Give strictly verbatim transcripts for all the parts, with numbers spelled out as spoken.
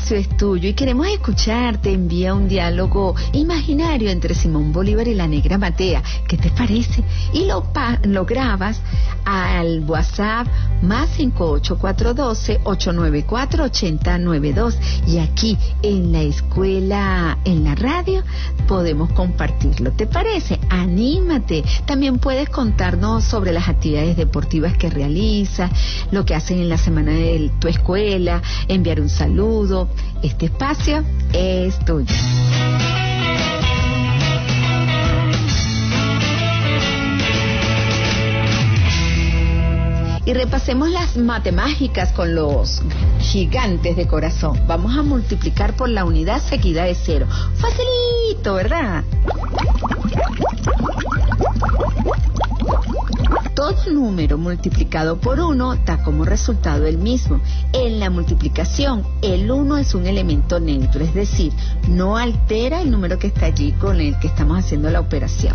espacio es tuyo y queremos escucharte. Envía un diálogo imaginario entre Simón Bolívar y la negra Matea. ¿Qué te parece? Y lo, pa lo grabas al WhatsApp más cinco ocho cuatro uno dos, ocho nueve cuatro, ocho cero nueve dos. Y aquí en la escuela, en la radio, podemos compartirlo. ¿Te parece? Anímate. También puedes contarnos sobre las actividades deportivas que realizas, lo que hacen en la semana de tu escuela, enviar un saludo. Este espacio es tuyo. Y repasemos las matemáticas con los gigantes de corazón. Vamos a multiplicar por la unidad seguida de cero. Facilito, ¿verdad? Todo número multiplicado por uno da como resultado el mismo. En la multiplicación, el uno es un elemento neutro, es decir, no altera el número que está allí con el que estamos haciendo la operación.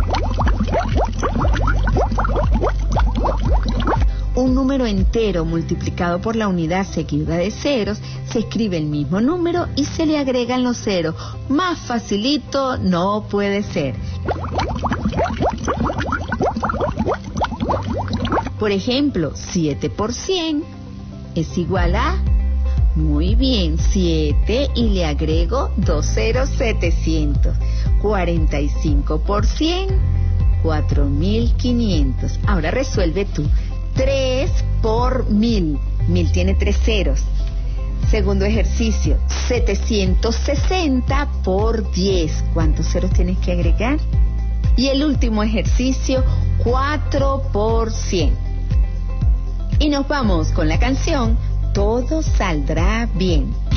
Un número entero multiplicado por la unidad seguida de ceros, se escribe el mismo número y se le agregan los ceros. Más facilito no puede ser. Por ejemplo, siete por cien es igual a, muy bien, siete y le agrego dos ceros setecientos. cuarenta y cinco por cien, cuatro mil quinientos. Ahora resuelve tú. tres por mil. Mil tiene tres ceros. Segundo ejercicio, setecientos sesenta por diez. ¿Cuántos ceros tienes que agregar? Y el último ejercicio, cuatro por cien. Y nos vamos con la canción Todo Saldrá Bien.